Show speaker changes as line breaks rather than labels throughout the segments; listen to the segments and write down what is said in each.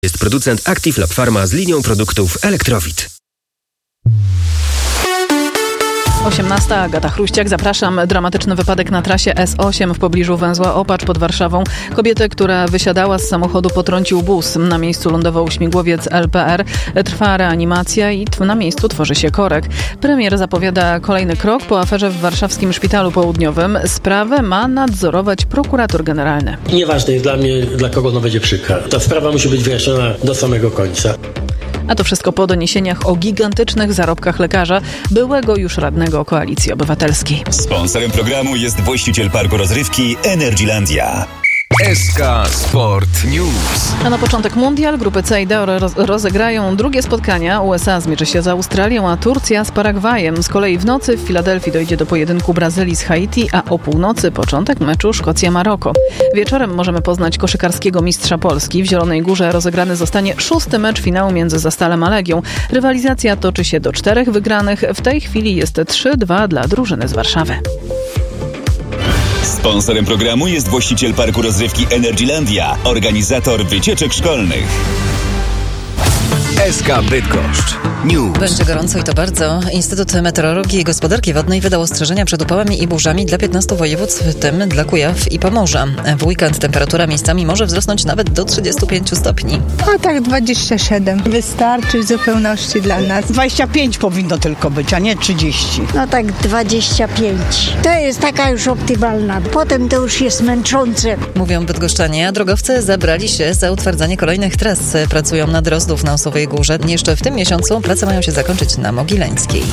Jest producent Active Lab Pharma z linią produktów Elektrowit.
18. Agata Chruściak, zapraszam. Dramatyczny wypadek na trasie S8 w pobliżu węzła Opacz pod Warszawą. Kobietę, która wysiadała z samochodu, potrącił bus. Na miejscu lądował śmigłowiec LPR. Trwa reanimacja i na miejscu tworzy się korek. Premier zapowiada kolejny krok po aferze w warszawskim Szpitalu Południowym. Sprawę ma nadzorować prokurator generalny.
Nieważne jest dla mnie, dla kogo ona będzie przykra. Ta sprawa musi być wyjaśniona do samego końca.
A to wszystko po doniesieniach o gigantycznych zarobkach lekarza, byłego już radnego Koalicji Obywatelskiej.
Sponsorem programu jest właściciel parku rozrywki Energylandia.
SK Sport News.
A na początek mundial. Grupy C i D rozegrają drugie spotkania. USA zmierzy się z Australią, a Turcja z Paragwajem. Z kolei w nocy w Filadelfii dojdzie do pojedynku Brazylii z Haiti, a o północy początek meczu Szkocja-Maroko. Wieczorem możemy poznać koszykarskiego mistrza Polski. W Zielonej Górze rozegrany zostanie 6. mecz finału między Zastalem a Legią. Rywalizacja toczy się do 4 wygranych. W tej chwili jest 3-2 dla drużyny z Warszawy.
Sponsorem programu jest właściciel parku rozrywki Energylandia, organizator wycieczek szkolnych.
SK Bydgoszcz News.
Będzie gorąco i to bardzo. Instytut Meteorologii i Gospodarki Wodnej wydał ostrzeżenia przed upałami i burzami dla 15 województw, w tym dla Kujaw i Pomorza. W weekend temperatura miejscami może wzrosnąć nawet do 35 stopni.
A tak 27. Wystarczy w zupełności dla nas.
25 powinno tylko być, a nie 30.
No tak 25. To jest taka już optymalna. Potem to już jest męczące.
Mówią bydgoszczanie, a drogowcy zabrali się za utwardzanie kolejnych tras. Pracują nad Rozdów na Osowej Górze. Jeszcze w tym miesiącu prace mają się zakończyć na Mogileńskiej.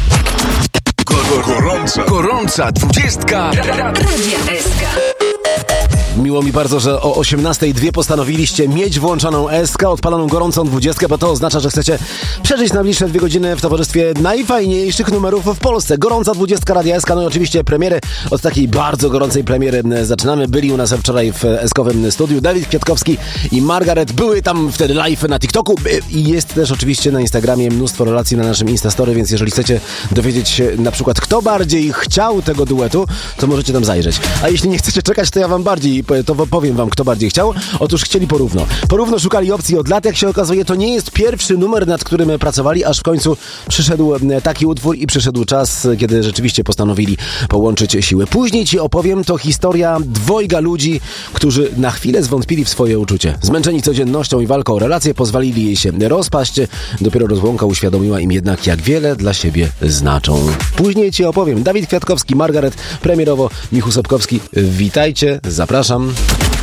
Gorąca 20.
Radia SK.
Miło mi bardzo, że o 18:02 postanowiliście mieć włączoną SK, odpaloną gorącą 20, bo to oznacza, że chcecie przeżyć najbliższe 2 godziny w towarzystwie najfajniejszych numerów w Polsce. Gorąca 20 Radia SK, no i oczywiście premiery. Od takiej bardzo gorącej premiery zaczynamy. Byli u nas wczoraj w SK-owym studiu Dawid Kwiatkowski i Margaret. Były tam wtedy live na TikToku i jest też oczywiście na Instagramie mnóstwo relacji na naszym Instastory, więc jeżeli chcecie dowiedzieć się na przykład, kto bardziej chciał tego duetu, to możecie tam zajrzeć. A jeśli nie chcecie czekać, to ja wam bardziej powiem wam, kto bardziej chciał. Otóż chcieli porówno. Porówno szukali opcji od lat. Jak się okazuje, to nie jest pierwszy numer, nad którym pracowali, aż w końcu przyszedł taki utwór i przyszedł czas, kiedy rzeczywiście postanowili połączyć siły. Później ci opowiem, to historia dwojga ludzi, którzy na chwilę zwątpili w swoje uczucie. Zmęczeni codziennością i walką o relacje, pozwolili jej się rozpaść. Dopiero rozłąka uświadomiła im jednak, jak wiele dla siebie znaczą. Później ci opowiem. Dawid Kwiatkowski, Margaret, premierowo Michu Sobkowski. Witajcie, zapraszam.